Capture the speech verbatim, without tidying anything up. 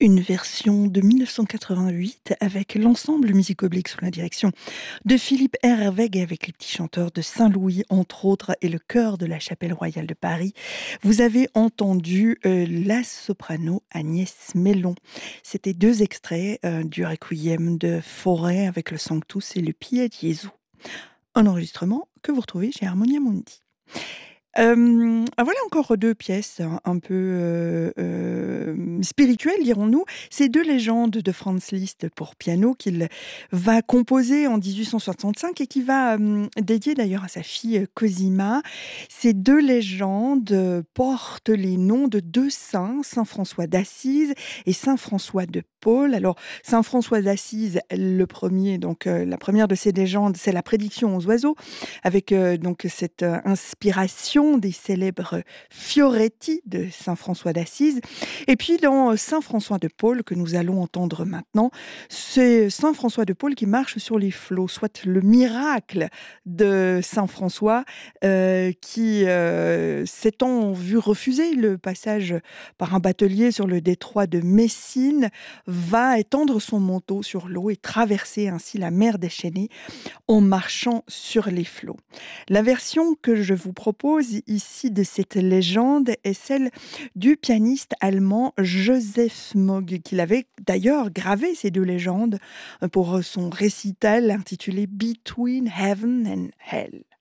Une version de mille neuf cent quatre-vingt-huit avec l'ensemble Musique-Oblique sous la direction de Philippe Hervègue avec les petits chanteurs de Saint-Louis, entre autres, et le chœur de la Chapelle Royale de Paris. Vous avez entendu euh, la soprano Agnès Mellon. C'était deux extraits euh, du Requiem de Fauré avec le Sanctus et le Pie Jesu. Un enregistrement que vous retrouvez chez Harmonia Mundi. Hem, ah voilà encore deux pièces un un peu, heu, hem, spirituelles dirons-nous. Ces deux légendes de Franz Liszt pour piano qu'il va composer en dix-huit cent soixante-cinq et qu'il va, hem, dédier d'ailleurs à sa fille, heu, Cosima. Ces deux légendes, heu, portent les noms de deux saints, saint François d'Assise et saint François de Paule. Alors saint François d'Assise, le premier donc heu, la première de ces légendes, c'est la prédiction aux oiseaux avec, heu, donc cette, heu, inspiration des célèbres Fioretti de saint François d'Assise. Et puis dans saint François de Paule, que nous allons entendre maintenant, c'est saint François de Paule qui marche sur les flots, soit le miracle de saint François euh, qui, euh, s'étant vu refuser le passage par un batelier sur le détroit de Messine, va étendre son manteau sur l'eau et traverser ainsi la mer déchaînée en marchant sur les flots. La version que je vous propose ici de cette légende est celle du pianiste allemand Joseph Mogg, qu'il avait d'ailleurs gravé ces deux légendes pour son récital intitulé Between Heaven and Hell.